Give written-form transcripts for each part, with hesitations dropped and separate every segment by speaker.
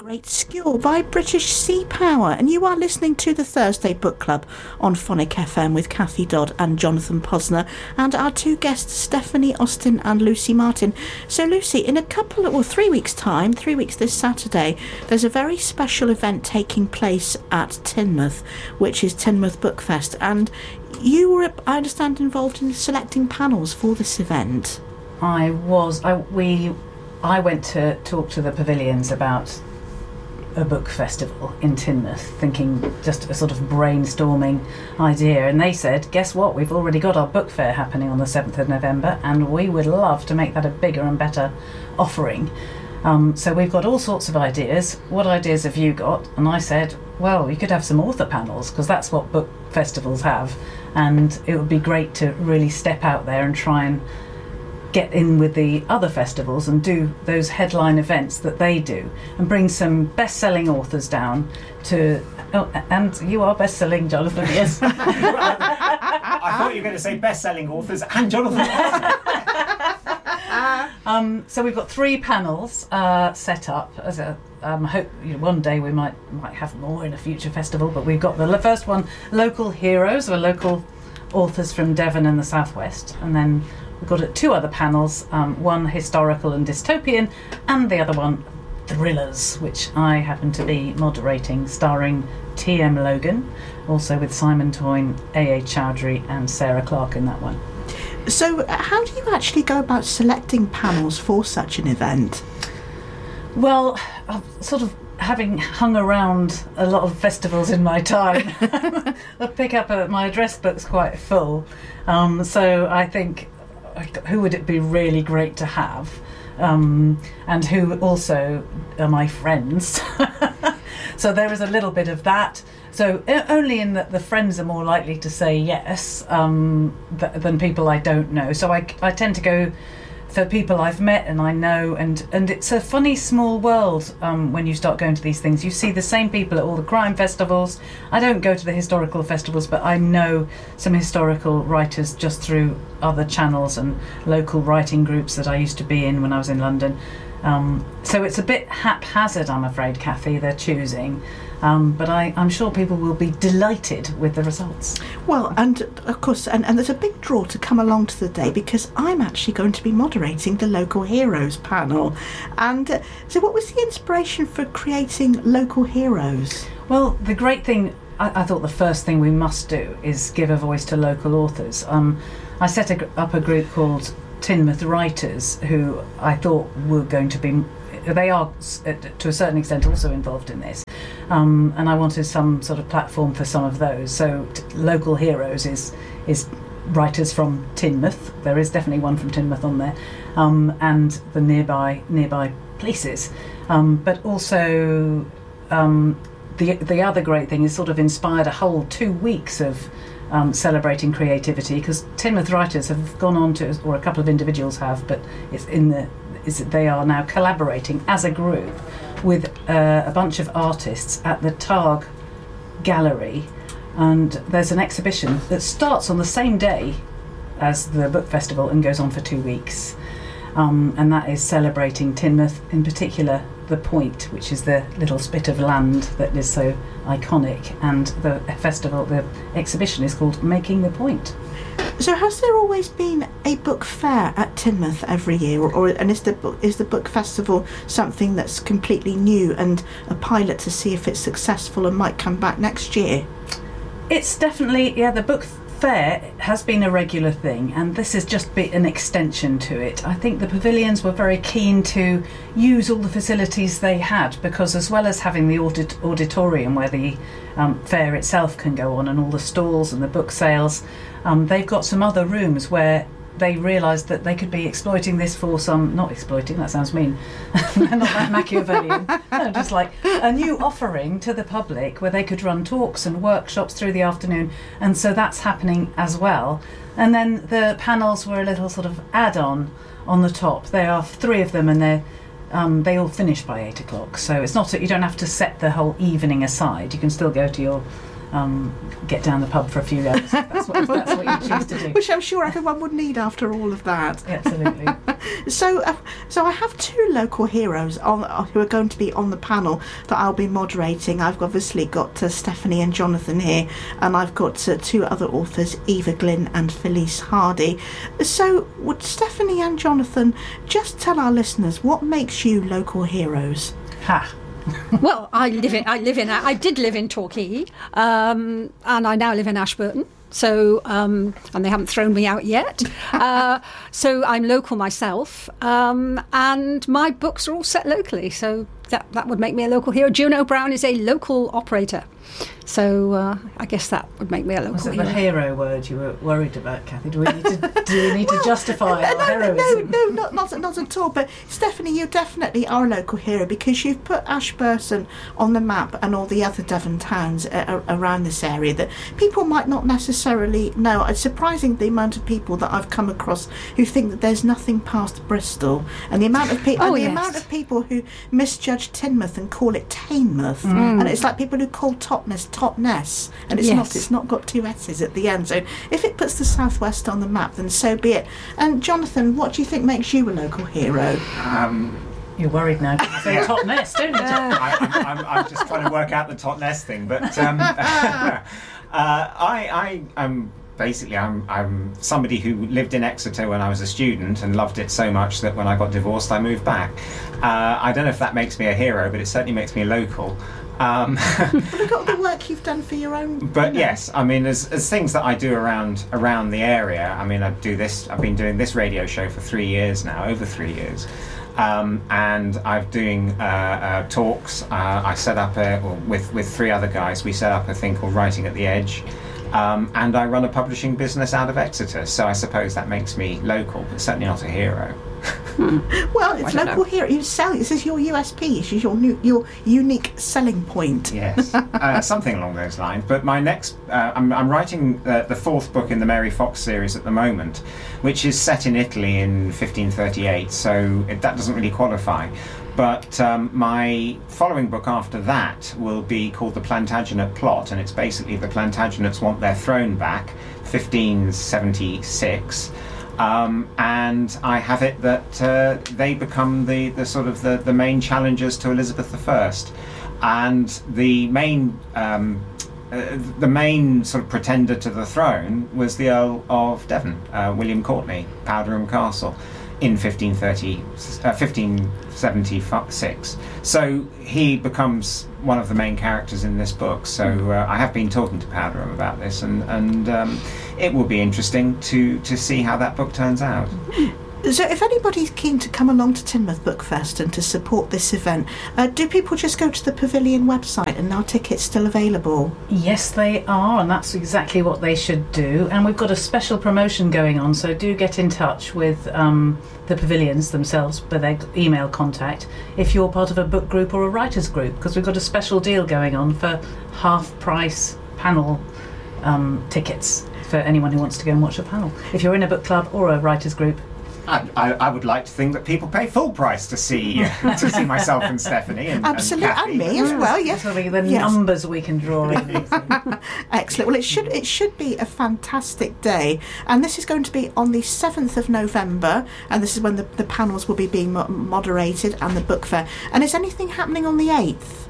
Speaker 1: Great Skule by British Sea Power, and you are listening to the Thursday Book Club on Phonic FM with Kathy Dodd and Jonathan Posner, and our two guests Stephanie Austin and Lucy Martin. So Lucy, in 3 weeks time, 3 weeks this Saturday, there's a very special event taking place at Teignmouth, which is Teignmouth Book Fest, and you were, I understand, involved in selecting panels for this event.
Speaker 2: I went to talk to the pavilions about a book festival in Teignmouth, thinking just a sort of brainstorming idea, and they said, guess what, we've already got our book fair happening on the 7th of November and we would love to make that a bigger and better offering. So we've got all sorts of ideas. What ideas have you got? And I said, well, we could have some author panels, because that's what book festivals have, and it would be great to really step out there and try and get in with the other festivals and do those headline events that they do, and bring some best-selling authors down to... Oh, and you are best-selling, Jonathan, yes.
Speaker 3: I thought you were going to say best-selling authors and Jonathan.
Speaker 2: So we've got 3 panels set up. As I hope one day we might have more in a future festival, but we've got the first one, local heroes, or local authors from Devon and the Southwest, and then we've got 2 other panels, one historical and dystopian, and the other one thrillers, which I happen to be moderating, starring T.M. Logan, also with Simon Toyne, A.A. Chowdhury and Sarah Clark in that one.
Speaker 1: So how do you actually go about selecting panels for such an event?
Speaker 2: Well, I've sort of, having hung around a lot of festivals in my time, I pick up my address book's quite full, so I think, who would it be really great to have, and who also are my friends. So there is a little bit of that. So only in that the friends are more likely to say yes than people I don't know. So I tend to go for people I've met and I know, and it's a funny small world when you start going to these things. You see the same people at all the crime festivals. I don't go to the historical festivals, but I know some historical writers just through other channels and local writing groups that I used to be in when I was in London. So it's a bit haphazard, I'm afraid, Kathy, they're choosing. But I'm sure people will be delighted with the results.
Speaker 1: Well, and of course, and there's a big draw to come along to the day, because I'm actually going to be moderating the Local Heroes panel. And so what was the inspiration for creating Local Heroes?
Speaker 2: Well, the great thing, I thought the first thing we must do is give a voice to local authors. I set up a group called Teignmouth Writers, who I thought were going to be... They are, to a certain extent, also involved in this. And I wanted some sort of platform for some of those. So Local Heroes is writers from Teignmouth. There is definitely one from Teignmouth on there, and the nearby places. But also the other great thing is sort of inspired a whole 2 weeks of celebrating creativity, because Teignmouth Writers have gone on to, or a couple of individuals have, but they are now collaborating as a group with a bunch of artists at the Targ Gallery, and there's an exhibition that starts on the same day as the book festival and goes on for 2 weeks, and that is celebrating Teignmouth, in particular the Point, which is the little spit of land that is so iconic, and the exhibition is called Making the Point.
Speaker 1: So has there always been a book fair at Teignmouth every year, and is the book festival something that's completely new and a pilot to see if it's successful and might come back next year?
Speaker 2: It's definitely, the book fair has been a regular thing, and this has just been an extension to it. I think the pavilions were very keen to use all the facilities they had, because as well as having the auditorium where the fair itself can go on, and all the stalls and the book sales, they've got some other rooms where they realised that they could be exploiting this for some... Not exploiting, that sounds mean. Not that Machiavellian. No, just like a new offering to the public where they could run talks and workshops through the afternoon. And so that's happening as well. And then the panels were a little sort of add-on on the top. There are 3 of them, and they all finish by 8 o'clock. So it's not... You don't have to set the whole evening aside. You can still go to your get down the pub for a few hours. That's what you choose to do.
Speaker 1: Which I'm sure everyone would need after all of that.
Speaker 2: Absolutely.
Speaker 1: So I have two local heroes who are going to be on the panel that I'll be moderating. I've obviously got Stephanie and Jonathan here, and I've got two other authors, Eva Glynn and Felice Hardy. So would Stephanie and Jonathan just tell our listeners what makes you local heroes?
Speaker 2: Ha!
Speaker 4: Well, I did live in Torquay, and I now live in Ashburton. So, and they haven't thrown me out yet. So I'm local myself, and my books are all set locally. So that would make me a local hero. Juno Brown is a local operator. So I guess that would make me a local
Speaker 2: Was it
Speaker 4: hero.
Speaker 2: the hero word you were worried about, Kathy? Do we need to justify our heroism?
Speaker 1: No, not at all. But Stephanie, you definitely are a local hero because you've put Ashburton on the map and all the other Devon towns around this area that people might not necessarily know. It's surprising the amount of people that I've come across who think that there's nothing past Bristol, and the amount of people amount of people who misjudge Teignmouth and call it Teignmouth, and it's like people who call Totnes, and it's not got two S's at the end. So if it puts the southwest on the map, then so be it. And Jonathan, what do you think makes you a local hero?
Speaker 2: You're worried now. You say Totnes, don't you?
Speaker 3: I'm just trying to work out the Totnes thing, but I'm somebody who lived in Exeter when I was a student and loved it so much that when I got divorced I moved back. I don't know if that makes me a hero, but it certainly makes me a local.
Speaker 1: Look at all the work you've done for your own.
Speaker 3: But yes, I mean, as things that I do around the area. I mean, I've been doing this radio show for 3 years now, over 3 years, and I'm doing talks. I set up with three other guys. We set up a thing called Writing at the Edge. And I run a publishing business out of Exeter, so I suppose that makes me local, but certainly not a hero.
Speaker 1: Well, it's local hero. You sell. This is your USP. This is your unique selling point.
Speaker 3: Yes, something along those lines. But my next, I'm writing the fourth book in the Mary Fox series at the moment, which is set in Italy in 1538. So that doesn't really qualify. But my following book after that will be called The Plantagenet Plot, and it's basically the Plantagenets want their throne back, 1576, and I have it that they become the sort of the main challengers to Elizabeth I, and the main sort of pretender to the throne was the Earl of Devon, William Courtenay, Powderham Castle, in 1576. So he becomes one of the main characters in this book. So I have been talking to Powderham about this, and it will be interesting to see how that book turns out.
Speaker 1: So if anybody's keen to come along to Teignmouth Book Fest and to support this event, do people just go to the Pavilion website and are tickets still available?
Speaker 2: Yes, they are, and that's exactly what they should do. And we've got a special promotion going on, so do get in touch with the pavilions themselves by their email contact if you're part of a book group or a writers group, because we've got a special deal going on for half-price panel tickets for anyone who wants to go and watch a panel. If you're in a book club or a writers group,
Speaker 3: I would like to think that people pay full price to see myself and Stephanie and
Speaker 1: absolutely,
Speaker 3: and Kathy.
Speaker 1: and me as well. Yes,
Speaker 2: this will be the numbers we can draw in.
Speaker 1: Excellent. Well, it should be a fantastic day, and this is going to be on the 7th of November, and this is when the panels will be being moderated and the book fair. And is anything happening on the 8th?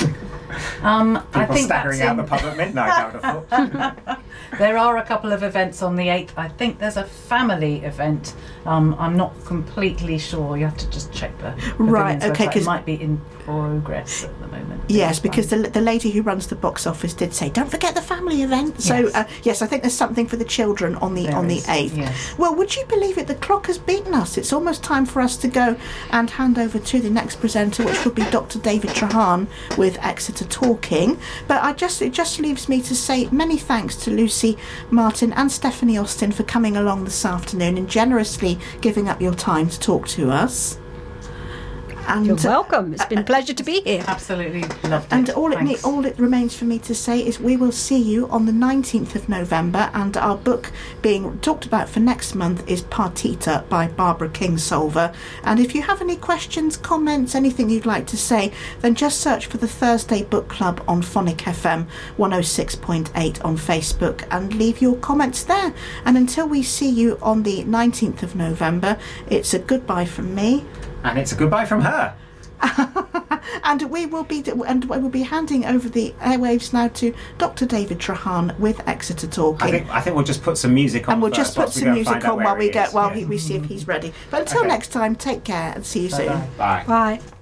Speaker 2: I think
Speaker 3: staggering out the pub at midnight, I would have thought.
Speaker 2: There are a couple of events on the 8th. I think there's a family event. I'm not completely sure. You have to just check the
Speaker 1: right. Okay,
Speaker 2: because it might be in progress at the moment.
Speaker 1: Yes, because the lady who runs the box office did say, "Don't forget the family event." So yes, I think there's something for the children on the 8th.
Speaker 2: Yes.
Speaker 1: Well, would you believe it? The clock has beaten us. It's almost time for us to go and hand over to the next presenter, which will be Dr. David Trahan with Exeter Talking. But it just leaves me to say many thanks to Lucy Martin and Stephanie Austin for coming along this afternoon and generously giving up your time to talk to us. And
Speaker 4: You're welcome. It's been a pleasure to be here.
Speaker 2: Absolutely loved it.
Speaker 1: And all
Speaker 2: Thanks.
Speaker 1: it remains for me to say is we will see you on the 19th of November, and our book being talked about for next month is Partita by Barbara Kingsolver. And if you have any questions, comments, anything you'd like to say, then just search for the Thursday Book Club on Phonic FM 106.8 on Facebook and leave your comments there. And until we see you on the 19th of November, it's a goodbye from me.
Speaker 3: And it's a goodbye from her.
Speaker 1: And we will be handing over the airwaves now to Dr. David Trahan with Exeter Talking.
Speaker 3: I think we'll just put some music on.
Speaker 1: And we'll
Speaker 3: first
Speaker 1: just put
Speaker 3: whilst we
Speaker 1: some
Speaker 3: go and
Speaker 1: music
Speaker 3: find out
Speaker 1: on while
Speaker 3: where he is.
Speaker 1: we see if he's ready. But until
Speaker 3: Okay.
Speaker 1: next time, take care and see you soon.
Speaker 2: Bye-bye.
Speaker 3: Bye.
Speaker 4: Bye.